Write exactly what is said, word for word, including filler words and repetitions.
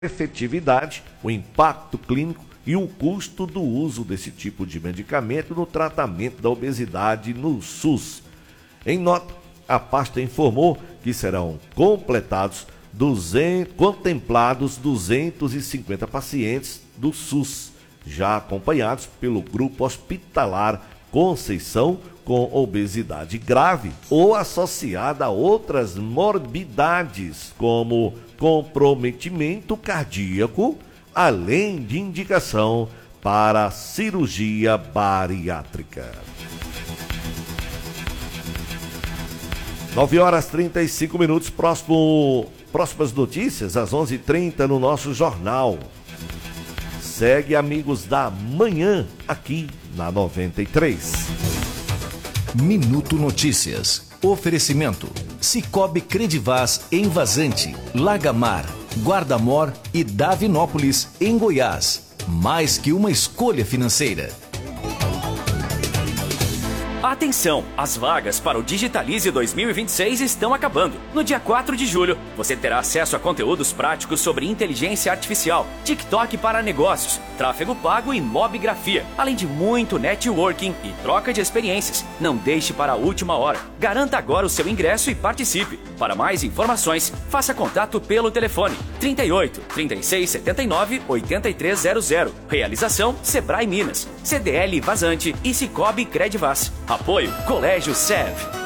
efetividade, o impacto clínico e o custo do uso desse tipo de medicamento no tratamento da obesidade no SUS. Em nota, a pasta informou que serão completados duzentos, contemplados duzentos e cinquenta pacientes do SUS, já acompanhados pelo grupo hospitalar Conceição com obesidade grave ou associada a outras morbidades, como comprometimento cardíaco, além de indicação para cirurgia bariátrica. nove horas e trinta e cinco minutos, próximo, próximas notícias às onze e trinta no nosso jornal. Segue Amigos da Manhã, aqui na noventa e três. Minuto Notícias. Oferecimento: Cicobi Credivaz em Vazante, Lagamar, Guardamor e Davinópolis, em Goiás. Mais que uma escolha financeira. Atenção! As vagas para o Digitalize dois mil e vinte e seis estão acabando. No dia quatro de julho, você terá acesso a conteúdos práticos sobre inteligência artificial, TikTok para negócios, tráfego pago e mobigrafia, além de muito networking e troca de experiências. Não deixe para a última hora. Garanta agora o seu ingresso e participe. Para mais informações, faça contato pelo telefone trinta e oito, trinta e seis, setenta e nove, oitenta e três zero zero. Realização Sebrae Minas, C D L Vazante e Cicobi Credivaz. Apoio Colégio S E V.